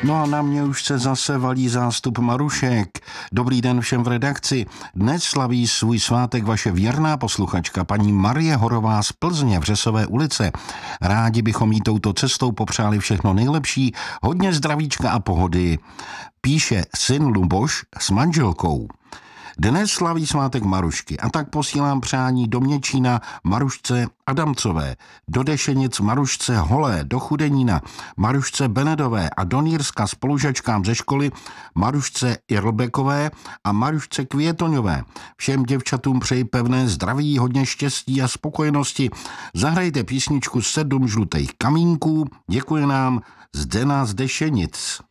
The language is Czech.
No a na mě už se zase valí zástup Marušek. Dobrý den všem v redakci. Dnes slaví svůj svátek vaše věrná posluchačka paní Marie Horová z Plzně v Řesové ulice. Rádi bychom jí touto cestou popřáli všechno nejlepší, hodně zdravíčka a pohody. Píše syn Luboš s manželkou. Dnes slaví svátek Marušky a tak posílám přání do Měčína Marušce Adamcové, do Dešenic Marušce Holé, do Chudenína Marušce Benedové a do Nýrska spolužačkám ze školy Marušce Irlbekové a Marušce Květoňové. Všem děvčatům přeji pevné zdraví, hodně štěstí a spokojenosti. Zahrajte písničku 7 žlutých kamínků. Děkuji nám Zdena z Dešenic.